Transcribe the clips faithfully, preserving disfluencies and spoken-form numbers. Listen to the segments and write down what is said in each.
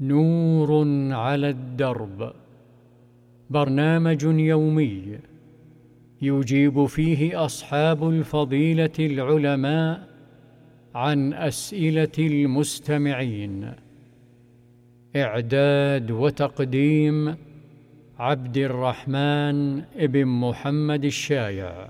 نور على الدرب، برنامج يومي يجيب فيه أصحاب الفضيلة العلماء عن أسئلة المستمعين. إعداد وتقديم عبد الرحمن ابن محمد الشايع.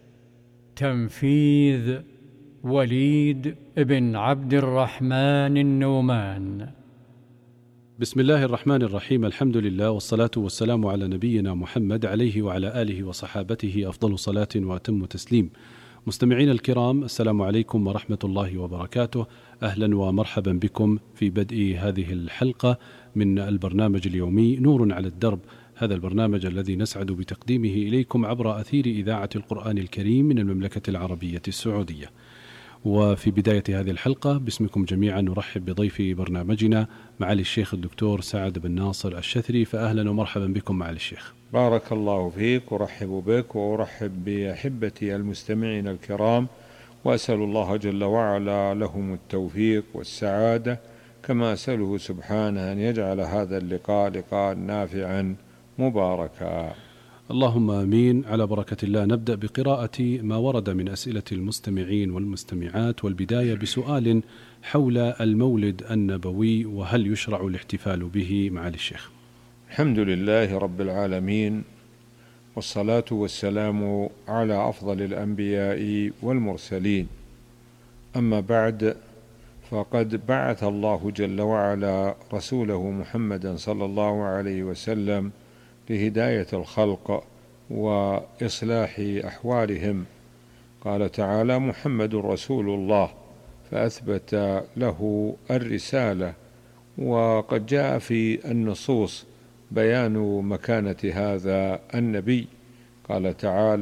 تنفيذ وليد ابن عبد الرحمن النومان. بسم الله الرحمن الرحيم. الحمد لله والصلاة والسلام على نبينا محمد عليه وعلى آله وصحابته أفضل صلاة وأتم تسليم. مستمعين الكرام، السلام عليكم ورحمة الله وبركاته. أهلا ومرحبا بكم في بدء هذه الحلقة من البرنامج اليومي نور على الدرب، هذا البرنامج الذي نسعد بتقديمه إليكم عبر أثير إذاعة القرآن الكريم من المملكة العربية السعودية. وفي بداية هذه الحلقة باسمكم جميعا نرحب بضيف برنامجنا معالي الشيخ الدكتور سعد بن ناصر الشثري، فأهلا ومرحبا بكم معالي الشيخ. بارك الله فيك، ورحب بك وأرحب بأحبتي المستمعين الكرام، وأسأل الله جل وعلا لهم التوفيق والسعادة، كما أسأله سبحانه أن يجعل هذا اللقاء لقاء نافعا مباركا. اللهم آمين. على بركة الله نبدأ بقراءة ما ورد من أسئلة المستمعين والمستمعات، والبداية بسؤال حول المولد النبوي وهل يشرع الاحتفال به معالي الشيخ. الحمد لله رب العالمين، والصلاة والسلام على أفضل الأنبياء والمرسلين، أما بعد، فقد بعث الله جل وعلا رسوله محمدا صلى الله عليه وسلم لهداية الخلق وإصلاح أحوالهم. قال تعالى: محمد رسول الله، فأثبت له الرسالة. وقد جاء في النصوص بيان مكانة هذا النبي. قال تعالى: